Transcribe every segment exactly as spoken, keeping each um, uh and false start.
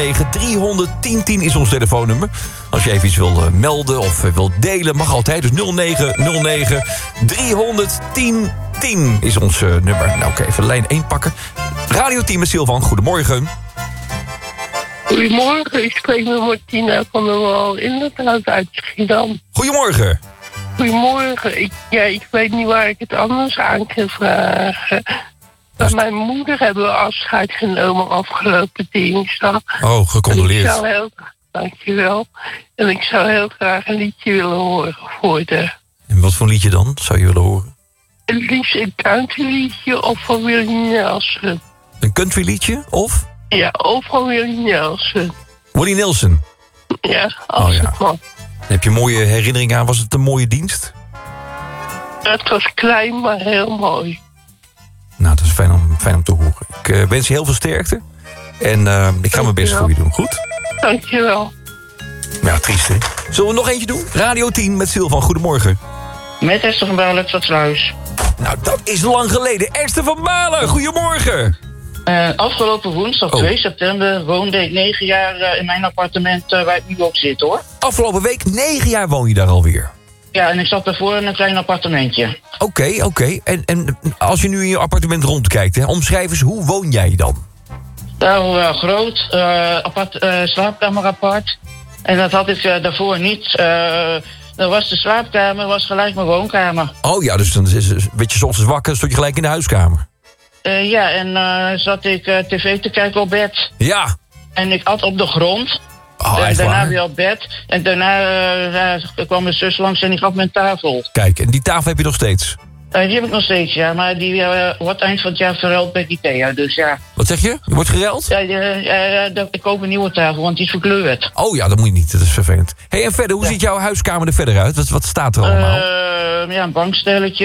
driehonderdtien tien is ons telefoonnummer. Als je even iets wil uh, melden of uh, wil delen, mag altijd. Dus nul negen nul negen driehonderdtien tien is ons uh, nummer. Nou, oké, okay, even lijn één pakken. Radioteam met Silvan, goedemorgen. Goedemorgen, ik spreek met Martina van der Wal, inderdaad uit Schiedam. Goedemorgen. Goedemorgen, ik, ja, ik weet niet waar ik het anders aan kan vragen. Bij mijn moeder hebben we afscheid genomen afgelopen dinsdag. Oh, gecondoleerd. Ik zou heel, dankjewel. En ik zou heel graag een liedje willen horen voor de... En wat voor liedje dan zou je willen horen? Het liefst een countryliedje of van Willie Nelson. Een countryliedje of? Ja, of van Willie Nelson. Willie Nelson? Ja, als oh, ja. het mag. Heb je een mooie herinnering aan? Was het een mooie dienst? Het was klein, maar heel mooi. Nou, dat is fijn om, fijn om te horen. Ik uh, wens je heel veel sterkte. En uh, ik ga mijn best voor je doen. Goed? Dankjewel. Ja, triest hè. Zullen we nog eentje doen? Radio tien met Silvan. Goedemorgen. Met Esther van Balen, Stadsluis. Nou, dat is lang geleden. Esther van Balen, goedemorgen. Uh, afgelopen woensdag, oh. twee september, woonde ik negen jaar uh, in mijn appartement uh, waar ik nu ook zit, hoor. Afgelopen week, negen jaar woon je daar alweer. Ja, en ik zat daarvoor in een klein appartementje. Oké, okay, oké. Okay. En, en als je nu in je appartement rondkijkt, hè, omschrijf eens, hoe woon jij dan? Nou, uh, groot, uh, apart, uh, slaapkamer apart. En dat had ik uh, daarvoor niet. Uh, dan was de slaapkamer was gelijk mijn woonkamer. Oh ja, dus dan is een beetje 's ochtends wakker, stond je gelijk in de huiskamer. Uh, ja, en uh, zat ik uh, tv te kijken op bed. Ja. En ik at op de grond. Oh, en daarna waar? weer op bed. En daarna uh, uh, kwam mijn zus langs en die gaf me een tafel. Kijk, en die tafel heb je nog steeds? Uh, die heb ik nog steeds, ja. Maar die uh, wordt eind van het jaar verruild bij Ikea, dus ja. Wat zeg je? Je wordt gereld? Ja, uh, uh, uh, ik koop een nieuwe tafel, want die is verkleurd. Oh ja, dat moet je niet. Dat is vervelend. Hé, hey, en verder, hoe ja. ziet jouw huiskamer er verder uit? Wat, wat staat er allemaal? Uh, ja, een bankstelletje.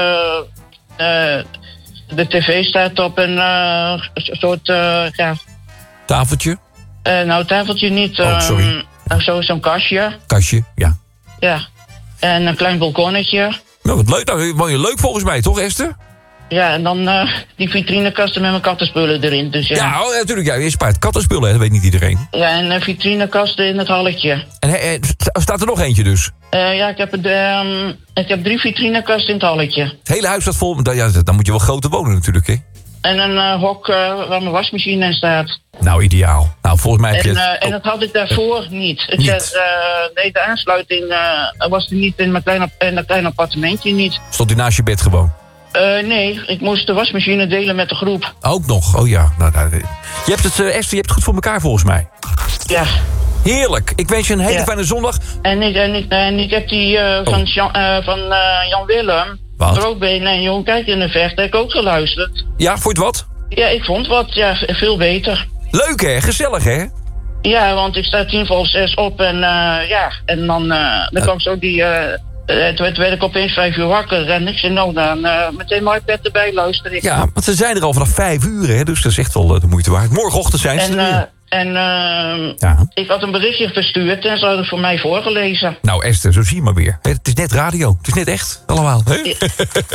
Uh, uh, de tv staat op een uh, soort, uh, ja... Tafeltje? Uh, nou, tafeltje niet. Oh, sorry. Um, zo zo'n kastje. Kastje, ja. Ja. En een klein balkonnetje. Nou, wat leuk. Nou, woon je leuk volgens mij, toch, Esther? Ja, en dan uh, die vitrinekasten met mijn kattenspullen erin. Dus ja, ja, oh, natuurlijk. Ja, je spaart kattenspullen, dat weet niet iedereen. Ja, en uh, vitrinekasten in het halletje. En he, staat er nog eentje dus? Uh, ja, ik heb, het, um, ik heb drie vitrinekasten in het halletje. Het hele huis staat vol. Ja, dan moet je wel groter wonen natuurlijk, hè? En een uh, hok uh, waar mijn wasmachine in staat. Nou, ideaal. Nou, volgens mij heb je en, het... uh, en dat had ik daarvoor niet. Ik niet. Had, uh, nee, de aansluiting uh, was er niet in mijn klein, in dat klein appartementje niet. Stond die naast je bed gewoon? Uh, nee, ik moest de wasmachine delen met de groep. Ook nog? Oh ja. Nou, nou, je hebt het, uh, Esther, je hebt het goed voor elkaar volgens mij. Ja. Heerlijk. Ik wens je een hele ja. fijne zondag. En ik, en ik, en ik heb die uh, van, oh. Jean, uh, van uh, Jan Willem... Rookbeen en Jong Kijk in de Vecht, heb ik ook geluisterd. Ja, vond je het wat? Ja, ik vond wat, ja, veel beter. Leuk hè, gezellig hè? Ja, want ik sta tien voor zes op en uh, ja, en dan, uh, dan kwam zo die, uh, het werd, werd ik opeens vijf uur wakker en ik zei nou dan, uh, meteen mijn iPad erbij luisteren. Ja, want ze zijn er al vanaf vijf uur hè, dus dat is echt wel uh, de moeite waard. Morgenochtend zijn ze en, er weer. En uh, ja. ik had een berichtje verstuurd en ze hadden het voor mij voorgelezen. Nou Esther, zo zie je maar weer. Het is net radio, het is net echt, allemaal. Hè? Ja,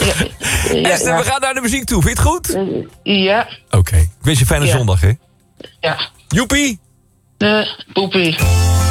ja, Esther, ja. we gaan naar de muziek toe, vind je het goed? Ja. Oké, okay. Ik wens je een fijne ja. zondag hè. Ja. Joepie. De poepie.